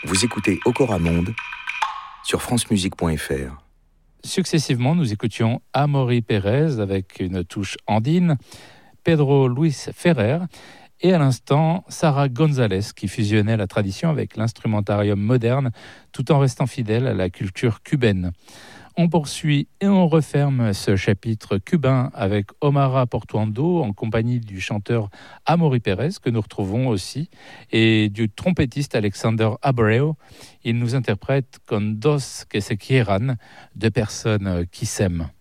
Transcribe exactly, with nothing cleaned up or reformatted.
Vous écoutez Okora Monde sur francemusique point f r. Successivement, nous écoutions Amaury Pérez avec une touche andine, Pedro Luis Ferrer et à l'instant Sara González qui fusionnait la tradition avec l'instrumentarium moderne tout en restant fidèle à la culture cubaine. On poursuit et on referme ce chapitre cubain avec Omara Portuondo en compagnie du chanteur Amaury Pérez que nous retrouvons aussi et du trompettiste Alexander Abreu. Il nous interprète Con dos que se quieran, deux personnes qui s'aiment.